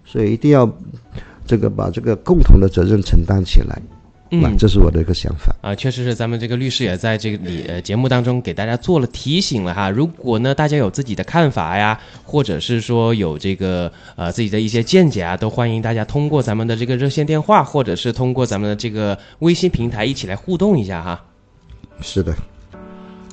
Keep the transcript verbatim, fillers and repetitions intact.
所以一定要这个把这个共同的责任承担起来。嗯，这是我的一个想法啊，确实是咱们这个律师也在这个里呃节目当中给大家做了提醒了哈。如果呢大家有自己的看法呀，或者是说有这个呃自己的一些见解啊，都欢迎大家通过咱们的这个热线电话，或者是通过咱们的这个微信平台一起来互动一下哈。 是的。